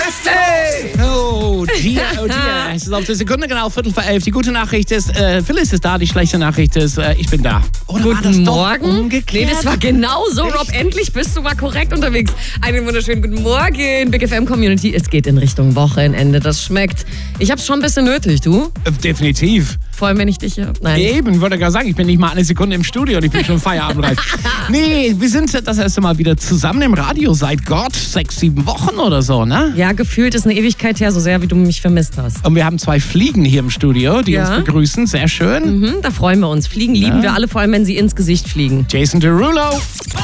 Beste! Oh dear. Es ist auf die Sekunde genau 11:45. Die gute Nachricht ist, Phyllis ist da. Die schlechte Nachricht ist, ich bin da. Oder war das Guten doch Morgen. umgekehrt? Nee, das war genau so, Rob. Endlich bist du mal korrekt unterwegs. Einen wunderschönen guten Morgen, Big FM Community. Es geht in Richtung Wochenende. Das schmeckt. Ich hab's schon ein bisschen nötig, du? Definitiv. Vor allem, wenn ich dich hier... Nein. Eben, wollte gerade sagen, ich bin nicht mal eine Sekunde im Studio und ich bin schon feierabendreif. Nee, wir sind das erste Mal wieder zusammen im Radio seit Gott 6-7 Wochen oder so, ne? Ja, gefühlt ist eine Ewigkeit her, so sehr wie du mich vermisst hast. Und wir haben 2 Fliegen hier im Studio, die uns begrüßen. Sehr schön. Da freuen wir uns. Fliegen lieben wir alle, vor allem wenn sie ins Gesicht fliegen. Jason Derulo.